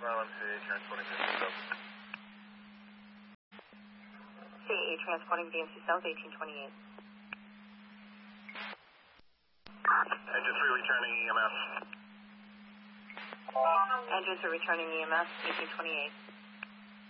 CAA transporting DMC South. CAA transporting DMC South, 1828. Engine 3 returning EMS. Engines are returning EMS, 1828.